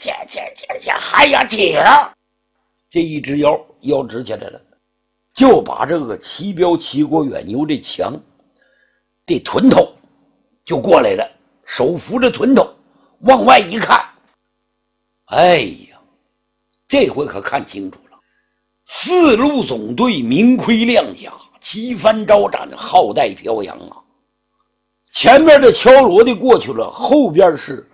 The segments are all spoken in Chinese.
这还要接，这一只腰直起来了，就把这个齐彪齐国远牛这墙这臀头就过来了，手扶着臀头往外一看，哎呀，这回可看清楚了，四路总队明盔亮甲，旗帆招展，号带飘扬啊！前面的敲锣的过去了，后边是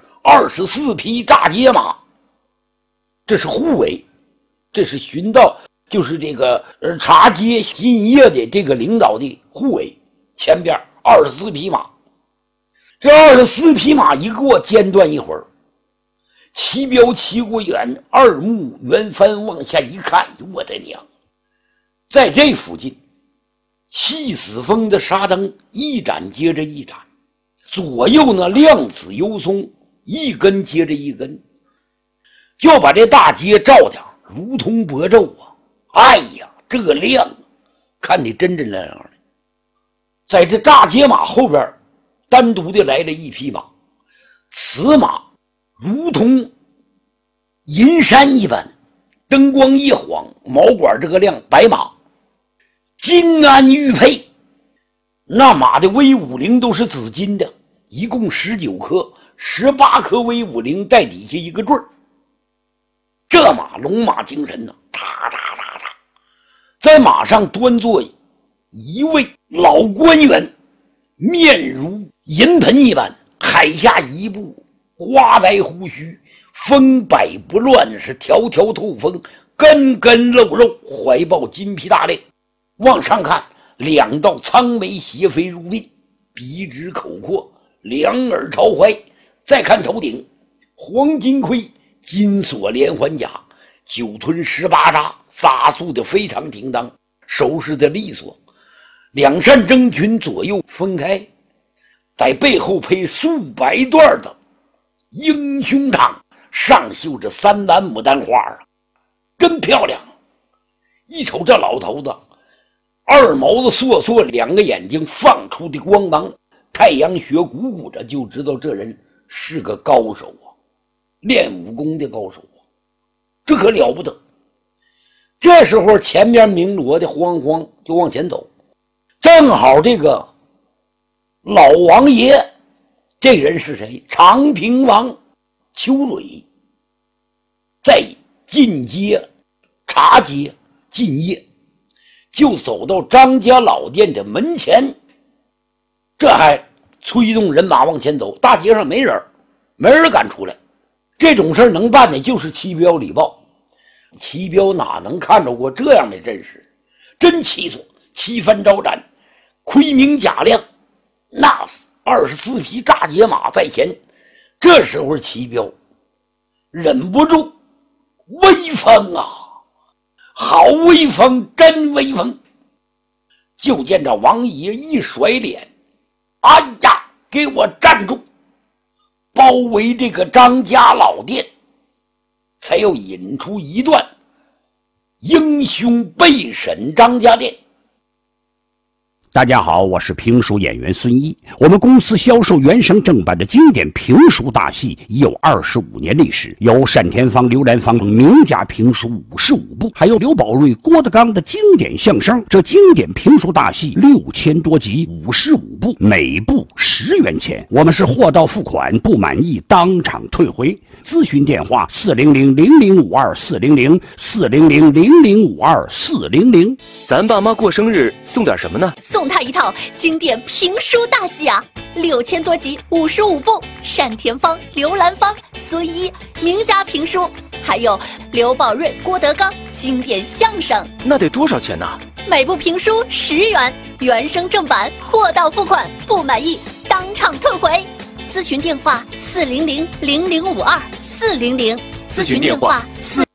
24匹大街马，这是护卫，这是巡道，就是这个察街新业的这个领导的护卫，前边24匹马。这24匹马一过，间断一会儿，齐彪齐国远二目圆翻往下一看，我的娘，在这附近气死风的沙灯一盏接着一盏，左右呢亮紫幽松一根接着一根，就把这大街照的如同薄昼啊！哎呀，这个亮看得真亮亮的。在这大街马后边单独的来了一匹马，此马如同银山一般，灯光一晃，毛管这个亮，白马金鞍玉佩，那马的威武铃都是紫金的，一共19颗，18颗威武铃带底下一个坠儿。这马龙马精神呢，踏踏踏踏，在马上端坐一位老官员，面如银盆一般，海下一步，花白胡须，风摆不乱，是条条透风，根根露肉，怀抱金皮大链，往上看2道苍眉斜飞如鬓，鼻直口阔，2耳朝怀，再看头顶黄金盔，金锁连环甲，9吞18扎，扎束的非常挺当，收拾的利索，2扇征裙左右分开，在背后配数百段的英雄氅，上绣着3蓝牡丹花啊，真漂亮。一瞅这老头子，二毛子烁烁，2个眼睛放出的光芒，太阳穴鼓鼓着，就知道这人是个高手啊，练武功的高手啊，这可了不得。这时候前面鸣锣的慌慌就往前走，正好这个老王爷，这人是谁？长平王邱磊，在进街茶街进业，就走到张家老店的门前，这还催动人马往前走，大街上没人，没人敢出来。这种事能办的就是齐彪李豹，齐彪哪能看着过这样的阵势，真气索，旗帆招展，盔明甲亮，那24匹大捷马在前。这时候齐彪忍不住，威风啊，好威风，真威风。就见着王爷一甩脸，哎呀，给我站住，包围这个张家老店，才又引出一段英雄备审张家店。 大家好，我是评书演员孙一。我们公司销售原声正版的经典评书大戏已有25年历史，有单田芳、刘兰芳名家评书55部，还有刘宝瑞、郭德纲的经典相声。这经典评书大戏6000多集，55部，每部10元钱。我们是货到付款，不满意当场退回。咨询电话400-0052-400，400-0052-400。 咱爸妈过生日送点什么呢？ 送他一套经典评书大戏啊，6000多集，55部，单田芳、刘兰芳、孙一名家评书，还有刘宝瑞、郭德纲经典相声。 那得多少钱呢？ 每部评书10元，原声正版，货到付款，不满意当场退回。咨询电话400-0052-400，咨询电话4